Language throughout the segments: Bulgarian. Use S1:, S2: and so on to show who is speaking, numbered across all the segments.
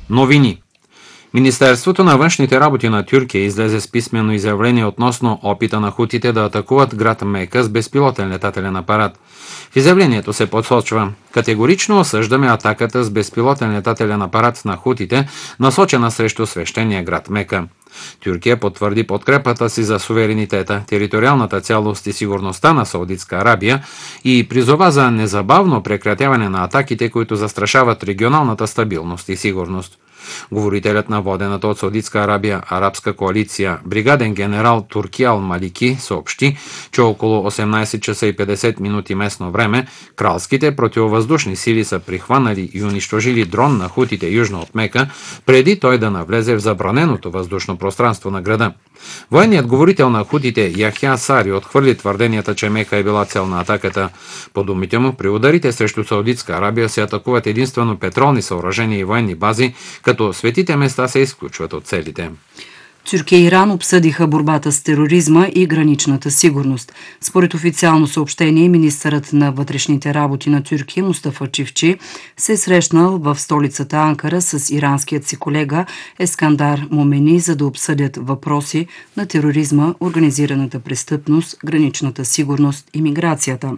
S1: Новини. Министерството на външните работи на Тюркия излезе с писмено изявление относно опита на хутите да атакуват град Мека с безпилотен летателен апарат. В изявлението се посочва: категорично осъждаме атаката с безпилотен летателен апарат на хутите, насочена срещу свещения град Мека. Тюркия потвърди подкрепата си за суверенитета, териториалната цялост и сигурността на Саудитска Арабия и призова за незабавно прекратяване на атаките, които застрашават регионалната стабилност и сигурност. Говорителят на водената от Саудитска Арабия арабска коалиция, бригаден генерал Турки Ал-Малики, съобщи, че около 18 часа и 50 минути местно време кралските противовъздушни сили са прихванали и унищожили дрон на хутите южно от Мека, преди той да навлезе в забраненото въздушно пространство на града. Военният говорител на хутите Яхя Сари отхвърли твърденията, че Мека е била цел на атаката. По думите му, при ударите срещу Саудитска Арабия се атакуват единствено петролни съоръжения и военни бази, като светите места се изключват от целите.
S2: Тюркия и Иран обсъдиха борбата с тероризма и граничната сигурност. Според официално съобщение, министърът на вътрешните работи на Тюркия Мустафа Чифчи се срещнал в столицата Анкара с иранският си колега Ескандар Момени, за да обсъдят въпроси на тероризма, организираната престъпност, граничната сигурност и миграцията.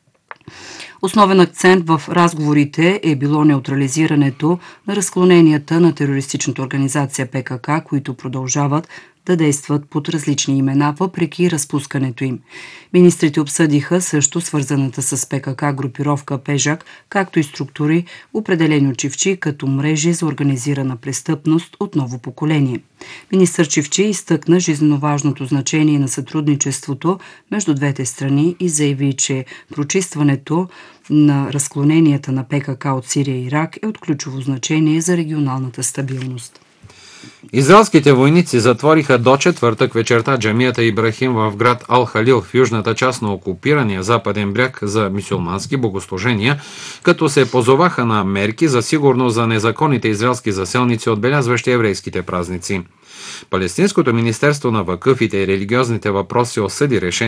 S2: Основен акцент в разговорите е било неутрализирането на разклоненията на терористичната организация ПКК, които продължават да действат под различни имена, въпреки разпускането им. Министрите обсъдиха също свързаната с ПКК групировка Пежак, както и структури, определени от Чифчи като мрежи за организирана престъпност от ново поколение. Министър Чифчи изтъкна жизненоважното значение на сътрудничеството между двете страни и заяви, че прочистването на разклоненията на ПКК от Сирия и Ирак е от ключово значение за регионалната стабилност.
S1: Израелските войници затвориха до четвъртък вечерта джамията Ибрахим в град Ал-Халил в южната част на окупирания западен бряг за мюсюлмански богослужения, като се позоваха на мерки за сигурност за незаконните израелски заселници, отбелязващи еврейските празници. Палестинското министерство на вакъфите и религиозните въпроси осъди решение